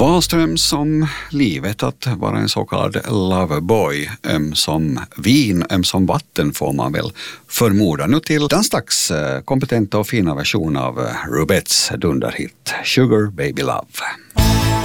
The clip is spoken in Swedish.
Wahlströms som livet att vara en så kallad loverboy, som vin, som vatten får man väl förmoda. Nu till den slags kompetenta och fina version av Rubettes dunderhit Sugar Baby Love.